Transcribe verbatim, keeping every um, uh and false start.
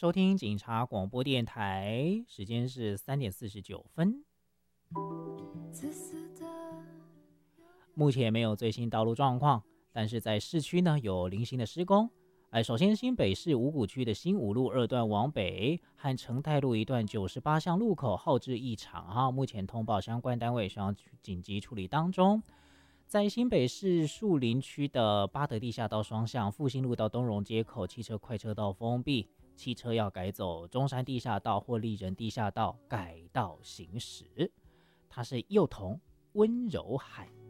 收听警察广播电台，时间是三点四十九分。目前没有最新道路状况，但是在市区呢有零星的施工。哎，首先新北市五股区的新五路二段往北和成泰路一段九十八巷路口后置异常哈，目前通报相关单位需要紧急处理当中。在新北市树林区的八德地下道双向复兴路到东荣街口，汽车快车道封闭，汽车要改走中山地下道或立人地下道改道行驶。它是幼童温柔喊。